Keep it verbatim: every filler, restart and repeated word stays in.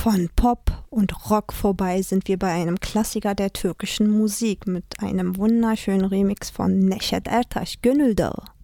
Von Pop und Rock vorbei sind wir bei einem Klassiker der türkischen Musik mit einem wunderschönen Remix von Neşet Ertaş, Gönül Dağı.